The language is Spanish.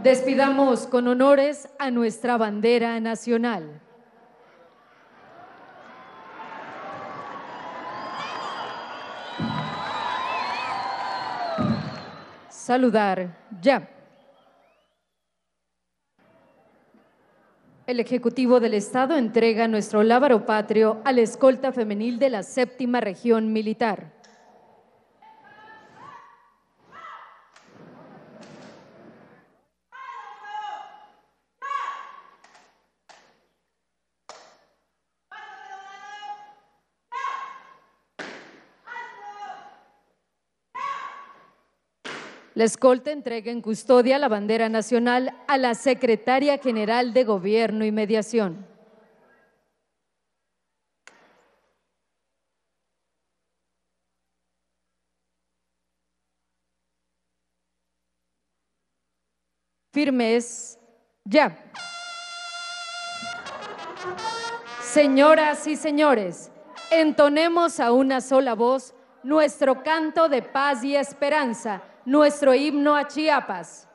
Despidamos con honores a nuestra bandera nacional. Saludar ya. El Ejecutivo del Estado entrega nuestro lábaro patrio a la escolta femenil de la 7ª Región Militar. La escolta entrega en custodia la bandera nacional a la Secretaria General de Gobierno y Mediación. Firmes, ya. Señoras y señores, entonemos a una sola voz nuestro canto de paz y esperanza, nuestro himno a Chiapas.